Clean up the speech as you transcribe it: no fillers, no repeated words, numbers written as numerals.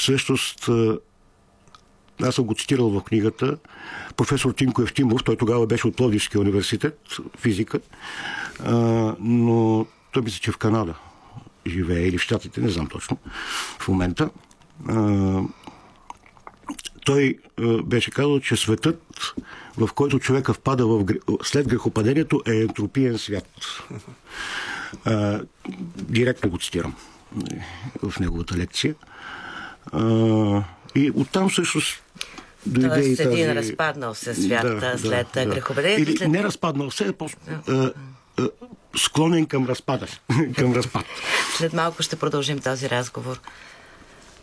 всъщност аз съм го цитирал в книгата. Професор Тинко Евтимов, той тогава беше от Пловдивския университет, физика, но той мисля, че в Канада живее или в Щатите, не знам точно в момента. Той беше казал, че светът, в който човека впада след грехопадението, е ентропиен свят. Директно го цитирам в неговата лекция. И оттам всъщност дойде и тази... един разпаднал се свят след грехопадението. Или не разпаднал се, просто склонен към разпад. След малко ще продължим този разговор.